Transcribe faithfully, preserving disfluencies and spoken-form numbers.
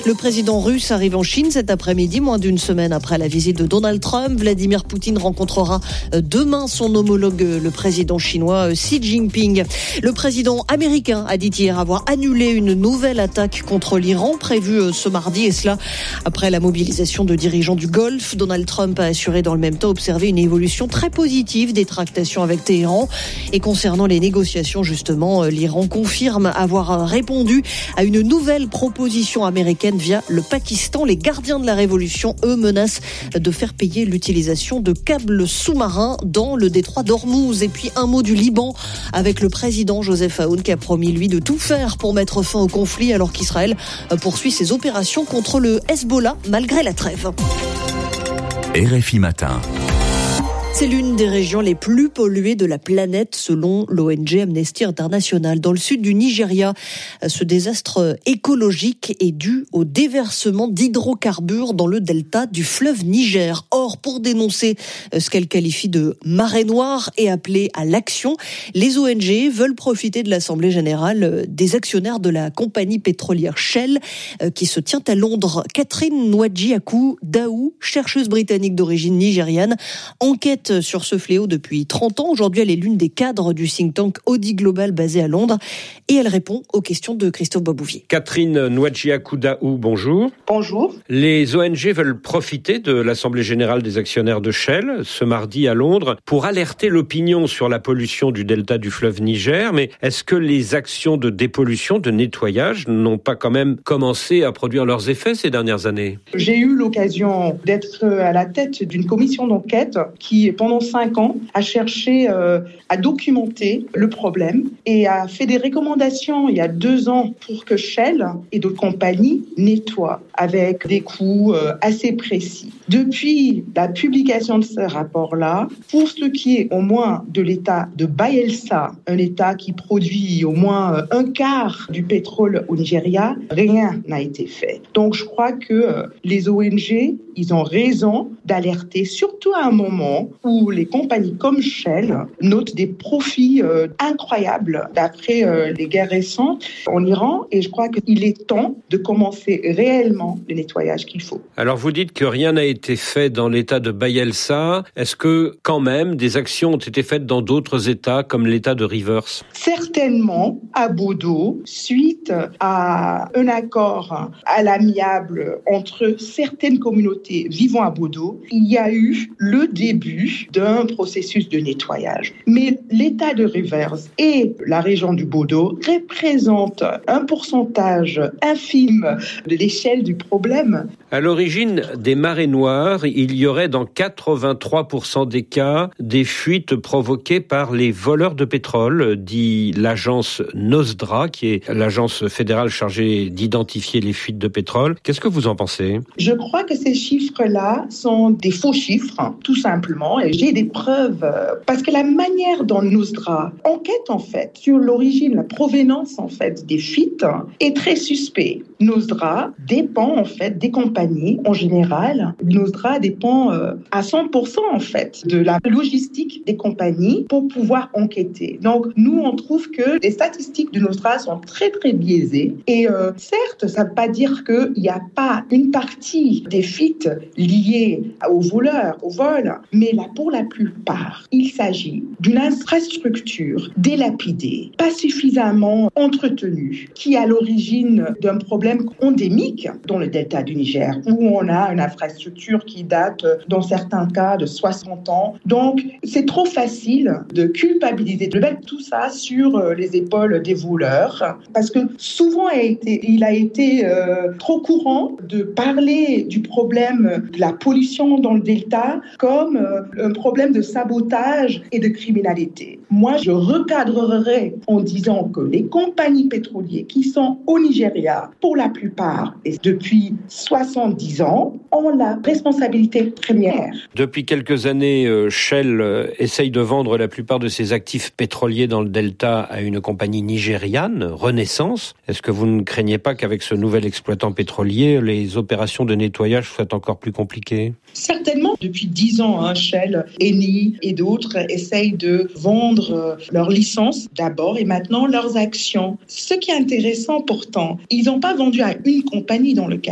Le président russe arrive en Chine cet après-midi, moins d'une semaine après la visite de Donald Trump. Vladimir Poutine rencontrera demain son homologue, le président chinois Xi Jinping. Le président américain a dit hier avoir annulé une nouvelle attaque contre l'Iran prévue ce mardi, et cela après la mobilisation de dirigeants du Golfe. Donald Trump a assuré dans le même temps observer une évolution très positive des tractations avec Téhéran. Et concernant les négociations, justement, l'Iran confirme avoir répondu à une nouvelle proposition américaine via le Pakistan. Les gardiens de la révolution, eux, menacent de faire payer l'utilisation de câbles sous-marins dans le détroit d'Ormuz. Et puis un mot du Liban avec le président Joseph Aoun qui a promis, lui, de tout faire pour mettre fin au conflit alors qu'Israël poursuit ses opérations contre le Hezbollah malgré la trêve. R F I Matin. C'est l'une des régions les plus polluées de la planète selon l'O N G Amnesty International. Dans le sud du Nigeria, ce désastre écologique est dû au déversement d'hydrocarbures dans le delta du fleuve Niger. Or, pour dénoncer ce qu'elle qualifie de marée noire et appeler à l'action, les O N G veulent profiter de l'Assemblée générale des actionnaires de la compagnie pétrolière Shell qui se tient à Londres. Catherine Nwadjiakou Daou, chercheuse britannique d'origine nigériane, enquête sur ce fléau depuis trente ans. Aujourd'hui, elle est l'une des cadres du think tank Audi Global basé à Londres et elle répond aux questions de Christophe Babouvier. Catherine Nwadjiakou Daou, bonjour. Bonjour. Les O N G veulent profiter de l'Assemblée générale des actionnaires de Shell ce mardi à Londres pour alerter l'opinion sur la pollution du delta du fleuve Niger. Mais est-ce que les actions de dépollution, de nettoyage n'ont pas quand même commencé à produire leurs effets ces dernières années ? J'ai eu l'occasion d'être à la tête d'une commission d'enquête qui, pendant cinq ans, a cherché euh, à documenter le problème et a fait des recommandations il y a deux ans pour que Shell et d'autres compagnies nettoient avec des coûts euh, assez précis. Depuis la publication de ce rapport-là, pour ce qui est au moins de l'état de Bayelsa, un état qui produit au moins un quart du pétrole au Nigeria, rien n'a été fait. Donc je crois que euh, les O N G, ils ont raison d'alerter, surtout à un moment où les compagnies comme Shell notent des profits euh, incroyables d'après euh, les guerres récentes en Iran. Et je crois qu'il est temps de commencer réellement le nettoyage qu'il faut. Alors vous dites que rien n'a été fait dans l'état de Bayelsa. Est-ce que quand même des actions ont été faites dans d'autres états comme l'état de Rivers ? Certainement à Bodo, suite à un accord à l'amiable entre certaines communautés vivant à Bodo, il y a eu le début d'un processus de nettoyage. Mais l'état de Rivers et la région du Bodo représentent un pourcentage infime de l'échelle du problème. À l'origine des marées noires, il y aurait dans quatre-vingt-trois pour cent des cas des fuites provoquées par les voleurs de pétrole, dit l'agence NOSDRA, qui est l'agence fédérale chargée d'identifier les fuites de pétrole. Qu'est-ce que vous en pensez ? Je crois que ces chiffres-là sont des faux chiffres, tout simplement, et j'ai des preuves, parce que la manière dont NOSDRA enquête en fait sur l'origine, la provenance en fait des fuites est très suspect. NOSDRA dépend en fait des compagnies en général. NOSDRA dépend euh, à cent pour cent en fait de la logistique des compagnies pour pouvoir enquêter. Donc nous on trouve que les statistiques de NOSDRA sont très très biaisées et euh, certes ça ne veut pas dire qu'il n'y a pas une partie des fuites liées aux voleurs, au vol, mais là pour la plupart il s'agit d'une infrastructure délapidée, pas suffisamment entretenue, qui est à l'origine d'un problème endémique dans le delta du Niger, où on a une infrastructure qui date, dans certains cas, de soixante ans. Donc, c'est trop facile de culpabiliser, de mettre tout ça sur les épaules des voleurs, parce que souvent, il a été, il a été euh, trop courant de parler du problème de la pollution dans le delta comme euh, un problème de sabotage et de criminalité. Moi, je recadrerai en disant que les compagnies pétrolières qui sont au Nigeria, pour la plupart, et depuis soixante-dix ans, ont la responsabilité première. Depuis quelques années, Shell essaye de vendre la plupart de ses actifs pétroliers dans le delta à une compagnie nigériane, Renaissance. Est-ce que vous ne craignez pas qu'avec ce nouvel exploitant pétrolier, les opérations de nettoyage soient encore plus compliquées ? Certainement. Depuis dix ans, hein, Shell, Eni et d'autres essayent de vendre leurs licences d'abord et maintenant leurs actions. Ce qui est intéressant pourtant, ils n'ont pas vendu à une compagnie dans le cas.